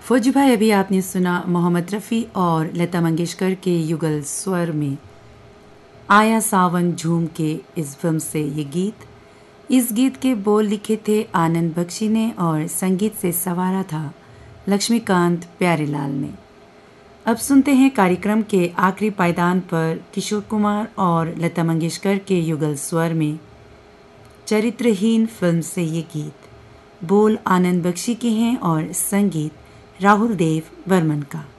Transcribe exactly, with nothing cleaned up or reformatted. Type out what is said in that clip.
फौजी भाई, अभी आपने सुना मोहम्मद रफ़ी और लता मंगेशकर के युगल स्वर में आया सावन झूम के इस फिल्म से ये गीत। इस गीत के बोल लिखे थे आनंद बख्शी ने और संगीत से संवारा था लक्ष्मीकांत प्यारेलाल ने। अब सुनते हैं कार्यक्रम के आखिरी पायदान पर किशोर कुमार और लता मंगेशकर के युगल स्वर में चरित्रहीन फिल्म से ये गीत। बोल आनंद बख्शी के हैं और संगीत राहुल देव बर्मन का।